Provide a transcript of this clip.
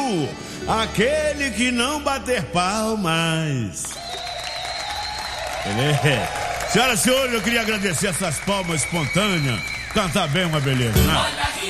aquele que não bater palmas. Senhoras e senhores, eu queria agradecer essas palmas espontâneas. Cantar bem é uma beleza, né?